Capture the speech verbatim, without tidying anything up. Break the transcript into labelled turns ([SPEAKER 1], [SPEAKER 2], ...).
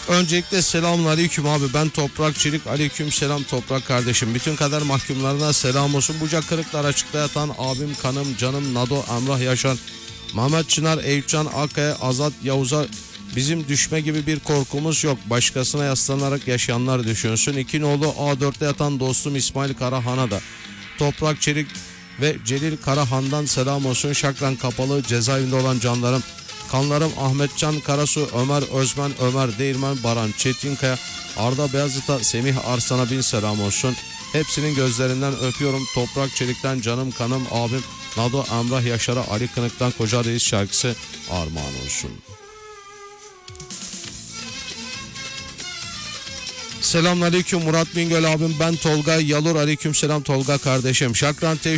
[SPEAKER 1] Öncelikle selamünaleyküm abi, ben Toprak Çelik. Aleyküm selam Toprak kardeşim. Bütün kader mahkumlarına selam olsun. Bucak kırıklar açıkta yatan abim, kanım, canım Nado, Emrah Yaşar, Mehmet Çınar, Eyüpcan Akkaya, Azat Yavuz'a bizim düşme gibi bir korkumuz yok. Başkasına yaslanarak yaşayanlar düşünsün. İki nolu A dörtte yatan dostum İsmail Karahan'a da Toprak Çelik ve Celil Karahan'dan selam olsun. Şakran kapalı cezaevinde olan canlarım, kanlarım Ahmetcan Karasu, Ömer Özmen, Ömer Değirmen, Baran Çetinkaya, Arda Beyazıt'a, Semih Arslan'a bin selam olsun. Hepsinin gözlerinden öpüyorum. Toprak Çelik'ten canım, kanım, abim Nado, Emrah Yaşar'a, Ali Kınık'tan Koca Reis şarkısı armağan olsun. Selamünaleyküm Murat Bingöl abim, ben Tolga Yalur. Aleyküm selam Tolga kardeşim. Şakran